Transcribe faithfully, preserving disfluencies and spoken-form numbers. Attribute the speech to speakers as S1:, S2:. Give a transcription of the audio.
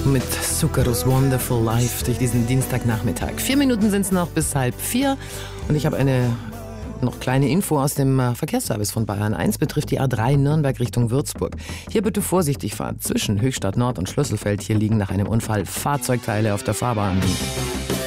S1: mit Zuckeros Wonderful Life durch diesen Dienstagnachmittag. Vier Minuten sind es noch bis halb vier und ich habe eine noch kleine Info aus dem Verkehrsservice von Bayern eins, betrifft die A drei Nürnberg Richtung Würzburg. Hier bitte vorsichtig fahren. Zwischen Höchstadt Nord und Schlüsselfeld hier liegen nach einem Unfall Fahrzeugteile auf der Fahrbahn.